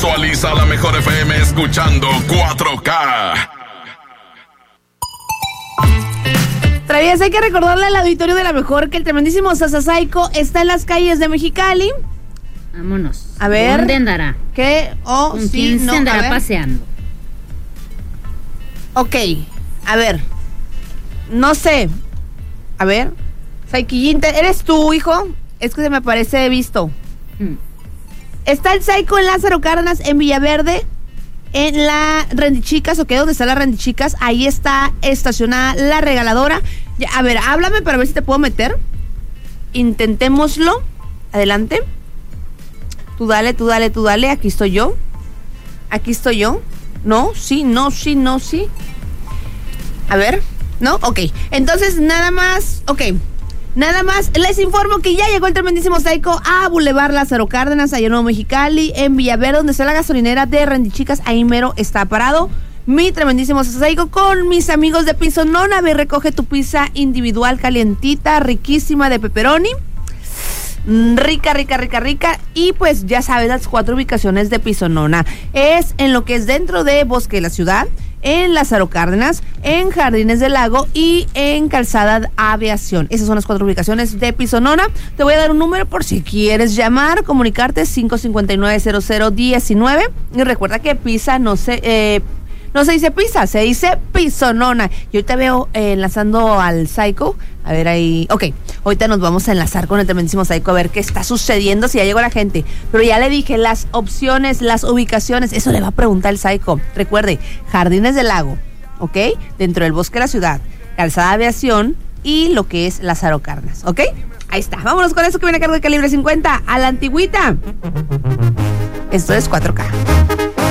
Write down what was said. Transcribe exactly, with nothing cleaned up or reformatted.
Visualiza la mejor F M escuchando cuatro K. Travías, hay que recordarle al auditorio de la mejor que el tremendísimo Sasa Psycho está en las calles de Mexicali. Vámonos. A ver. ¿Dónde andará? ¿Qué? Oh, ¿Con sí, quién no, se andará a ver. paseando? Ok, a ver. No sé. A ver. Psyquillín, ¿eres tú, hijo? Es que se me parece visto. Hmm. Está el Psycho en Lázaro Cárdenas, en Villaverde, en la Rendichicas, ¿ok? ¿Dónde está la Rendichicas? Ahí está estacionada la regaladora. Ya, a ver, háblame para ver si te puedo meter. Intentémoslo. Adelante. Tú dale, tú dale, tú dale. Aquí estoy yo. Aquí estoy yo. No, sí, no, sí, no, sí. A ver, ¿no? Ok. Entonces, nada más, ok. Nada más, les informo que ya llegó el tremendísimo Psycho a Boulevard Lázaro Cárdenas, allá en Nuevo Mexicali, en Villaverde, donde está la gasolinera de Rendichicas. Ahí mero está parado mi tremendísimo Psycho con mis amigos de Pisonona. Ve, recoge tu pizza individual calientita, riquísima de pepperoni. Rica, rica, rica, rica. Y pues ya sabes las cuatro ubicaciones de Pisonona. Es en lo que es dentro de Bosque de la Ciudad, en Lázaro Cárdenas, en Jardines del Lago y en Calzada Aviación. Esas son las cuatro ubicaciones de Pisonona. Te voy a dar un número por si quieres llamar, comunicarte, cinco cinco nueve, cero cero uno nueve. Y recuerda que pizza no se... Eh, No se dice pizza, se dice Pisonona. Yo ahorita veo eh, enlazando al Psycho. A ver ahí. Ok, ahorita nos vamos a enlazar con el tremendísimo Psycho a ver qué está sucediendo, si ya llegó la gente. Pero ya le dije las opciones, las ubicaciones. Eso le va a preguntar el Psycho. Recuerde, Jardines del Lago, ¿ok? Dentro del Bosque de la Ciudad, Calzada Aviación y lo que es Lázaro Cárdenas, ¿ok? Ahí está. Vámonos con eso que viene a cargo de Calibre cincuenta. A la antigüita. Esto es cuatro K.